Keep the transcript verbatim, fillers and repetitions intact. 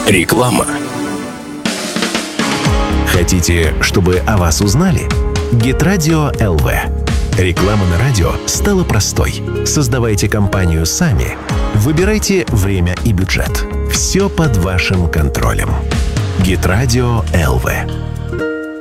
Реклама. Хотите, чтобы о вас узнали? Гитрадио эл ви. Реклама на радио стала простой. Создавайте компанию сами. Выбирайте время и бюджет. Все под вашим контролем. Гитрадио эл ви.